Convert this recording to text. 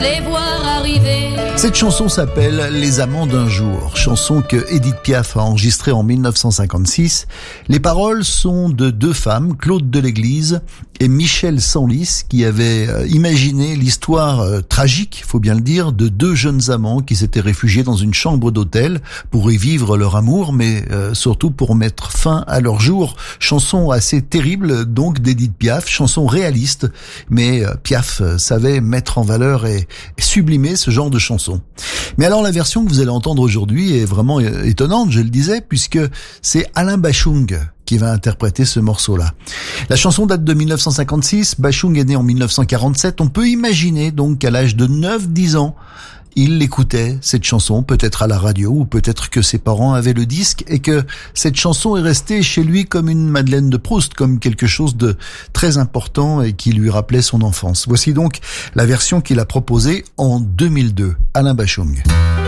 les voir arriver. Cette chanson s'appelle Les Amants d'un jour, chanson que Édith Piaf a enregistrée en 1956. Les paroles sont de deux femmes, Claude Deléglise et Michel Senlis, qui avaient imaginé l'histoire tragique, faut bien le dire, de deux jeunes amants qui s'étaient réfugiés dans une chambre d'hôtel pour y vivre leur amour, mais surtout pour mettre fin à leur jour. Chanson assez terrible donc d'Édith Piaf, chanson réaliste, mais Piaf savait mettre en valeur et sublimer ce genre de chanson. Mais alors la version que vous allez entendre aujourd'hui est vraiment étonnante, je le disais, puisque c'est Alain Bachung qui va interpréter ce morceau-là. La chanson date de 1956, Bachung est né en 1947, on peut imaginer donc qu'à l'âge de 9-10 ans, il écoutait cette chanson, peut-être à la radio, ou peut-être que ses parents avaient le disque, et que cette chanson est restée chez lui comme une Madeleine de Proust, comme quelque chose de très important et qui lui rappelait son enfance. Voici donc la version qu'il a proposée en 2002, Alain Bachung.